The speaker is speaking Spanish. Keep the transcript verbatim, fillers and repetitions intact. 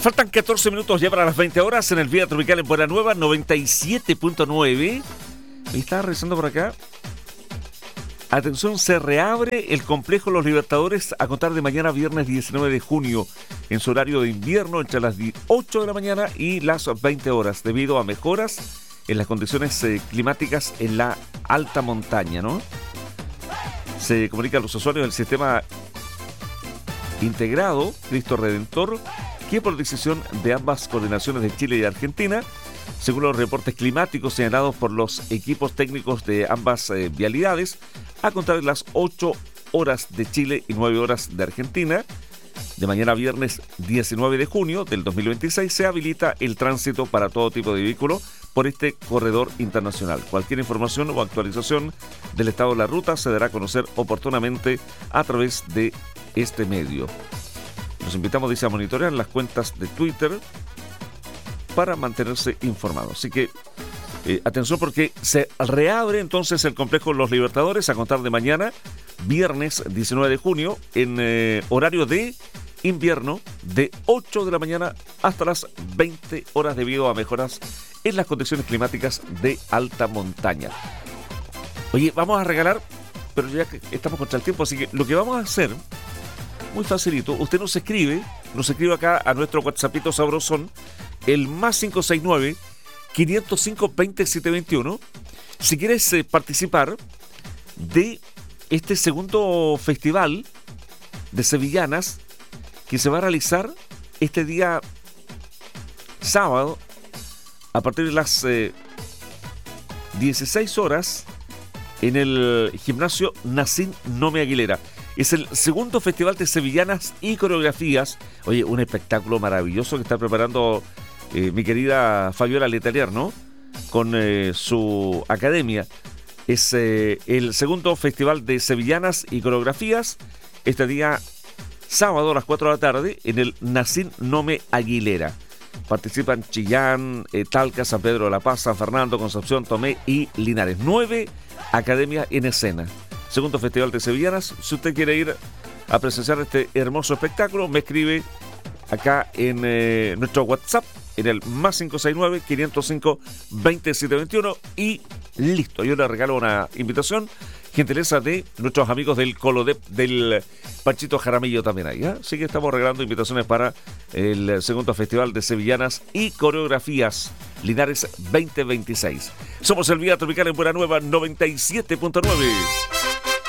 Faltan catorce minutos ya para las veinte horas en el Vía Tropical en Buena Nueva, noventa y siete punto nueve. Me estaba revisando por acá. Atención, se reabre el complejo Los Libertadores a contar de mañana viernes diecinueve de junio en su horario de invierno entre las ocho de la mañana y las veinte horas debido a mejoras en las condiciones eh, climáticas en la alta montaña, ¿no? Se comunica a los usuarios del sistema integrado Cristo Redentor que por decisión de ambas coordinaciones de Chile y Argentina, según los reportes climáticos señalados por los equipos técnicos de ambas eh, vialidades, a contar de las ocho horas de Chile y nueve horas de Argentina, de mañana viernes diecinueve de junio del dos mil veintiséis, se habilita el tránsito para todo tipo de vehículo por este corredor internacional. Cualquier información o actualización del estado de la ruta se dará a conocer oportunamente a través de este medio. Los invitamos, dice, a monitorear las cuentas de Twitter para mantenerse informados. Así que eh, atención, porque se reabre entonces el complejo Los Libertadores a contar de mañana, viernes diecinueve de junio, en eh, horario de invierno, de ocho de la mañana hasta las veinte horas debido a mejoras en las condiciones climáticas de alta montaña. Oye, vamos a regalar, pero ya que estamos contra el tiempo, así que lo que vamos a hacer, muy facilito, usted nos escribe, nos escribe acá a nuestro WhatsAppito sabrosón, el más cinco seis nueve, quinientos cinco, veintisiete veintiuno. Si quieres eh, participar de este segundo festival de sevillanas que se va a realizar este día sábado a partir de las eh, dieciséis horas en el gimnasio Nacín Nome Aguilera. Es el segundo festival de sevillanas y coreografías. Oye, un espectáculo maravilloso que está preparando eh, mi querida Fabiola Letelier, ¿no? Con eh, su academia. Es eh, el segundo festival de sevillanas y coreografías. Este día sábado a las cuatro de la tarde en el Nacín Nome Aguilera. Participan Chillán, eh, Talca, San Pedro de la Paz, San Fernando, Concepción, Tomé y Linares. Nueve academias en escena. Segundo Festival de Sevillanas. Si usted quiere ir a presenciar este hermoso espectáculo, me escribe acá en eh, nuestro WhatsApp, en el más cinco seis nueve, quinientos cinco, veintisiete veintiuno, y listo. Yo le regalo una invitación, gentileza de nuestros amigos del Colodep, del Panchito Jaramillo también ahí, ¿eh? Así que estamos regalando invitaciones para el segundo Festival de Sevillanas y Coreografías Linares veinte veintiséis. Somos el Vía Tropical en Buena Nueva, noventa y siete punto nueve.